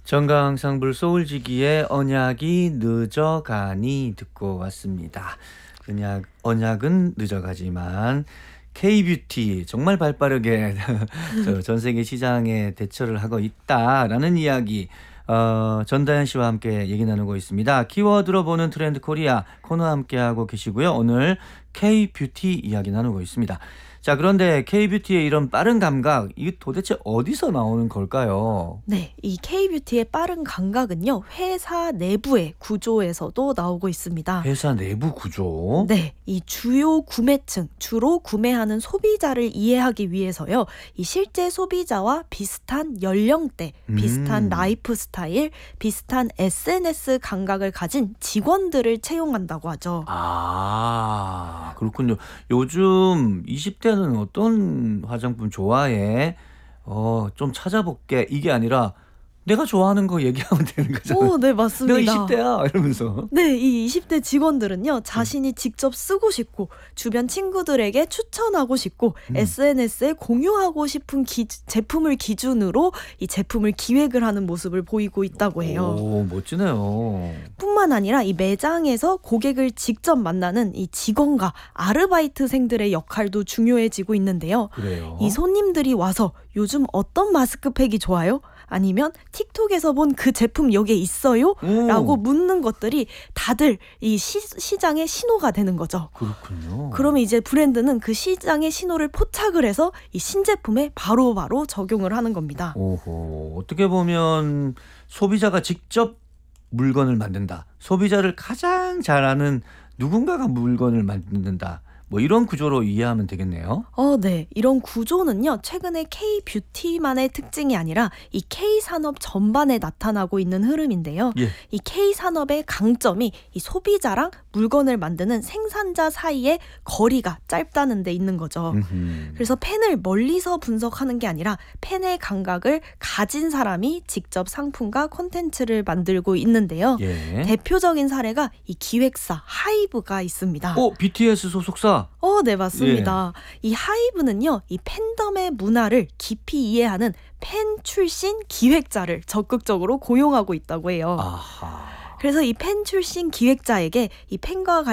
정강상불 소울지기의 언약이 늦어가니 듣고 왔습니다. 언약은 늦어가지만 K-뷰티 정말 발빠르게 전 세계 시장에 대처를 하고 있다라는 이야기 전다현 씨와 함께 얘기 나누고 있습니다. 키워드로 보는 트렌드 코리아 코너 함께하고 계시고요. 오늘 K-뷰티 이야기 나누고 있습니다. 자, 그런데 K-뷰티의 이런 빠른 감각, 이게 도대체 어디서 나오는 걸까요? 네, 이 K-뷰티의 빠른 감각은요, 회사 내부의 구조에서도 나오고 있습니다. 회사 내부 구조? 네, 이 주요 구매층, 주로 구매하는 소비자를 이해하기 위해서요, 이 실제 소비자와 비슷한 연령대, 비슷한 라이프 스타일, 비슷한 SNS 감각을 가진 직원들을 채용한다고 하죠. 아, 그렇군요. 요즘 20대는 어떤 화장품 좋아해? 좀 찾아볼게. 이게 아니라 내가 좋아하는 거 얘기하면 되는 거잖아요. 오, 네, 맞습니다. 내가 20대야 이러면서. 네, 이 20대 직원들은요, 자신이 직접 쓰고 싶고, 주변 친구들에게 추천하고 싶고, SNS에 공유하고 싶은 제품을 기준으로 이 제품을 기획을 하는 모습을 보이고 있다고 해요. 오, 멋지네요. 뿐만 아니라 이 매장에서 고객을 직접 만나는 이 직원과 아르바이트생들의 역할도 중요해지고 있는데요. 그래요? 이 손님들이 와서 요즘 어떤 마스크팩이 좋아요? 아니면 틱톡에서 본 그 제품 여기에 있어요? 라고 묻는 것들이 다들 이 시장의 신호가 되는 거죠. 그렇군요. 그러면 이제 브랜드는 그 시장의 신호를 포착을 해서 이 신제품에 바로바로 적용을 하는 겁니다. 오호, 어떻게 보면 소비자가 직접 물건을 만든다. 소비자를 가장 잘 아는 누군가가 물건을 만든다. 뭐 이런 구조로 이해하면 되겠네요. 네. 이런 구조는요, 최근에 K-뷰티만의 특징이 아니라 이 K-산업 전반에 나타나고 있는 흐름인데요. 예. 이 K-산업의 강점이 이 소비자랑 물건을 만드는 생산자 사이의 거리가 짧다는 데 있는 거죠. 그래서 팬을 멀리서 분석하는 게 아니라 팬의 감각을 가진 사람이 직접 상품과 콘텐츠를 만들고 있는데요. 예. 대표적인 사례가 이 기획사 하이브가 있습니다. BTS 소속사? 네, 맞습니다. 이 하이브는요, 이 팬덤의 문화를 깊이 이해하는 팬 출신 기획자를 적극적으로 고용하고 있다고 해요. 아하. 그래서 이 팬 출신 기획자에게 이 팬과